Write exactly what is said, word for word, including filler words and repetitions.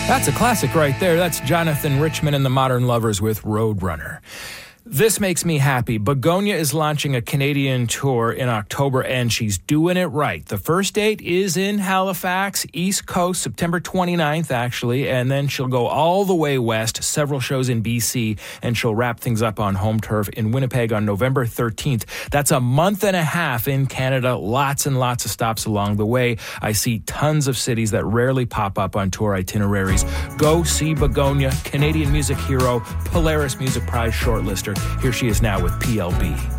That's a classic right there. That's Jonathan Richman and the Modern Lovers with Roadrunner. This makes me happy. Begonia is launching a Canadian tour in October, and she's doing it right. The first date is in Halifax, East Coast, September twenty-ninth, actually, and then she'll go all the way west, several shows in B C, and she'll wrap things up on home turf in Winnipeg on November thirteenth. That's a month and a half in Canada, lots and lots of stops along the way. I see tons of cities that rarely pop up on tour itineraries. Go see Begonia, Canadian music hero, Polaris Music Prize shortlister. Here she is now with P L B.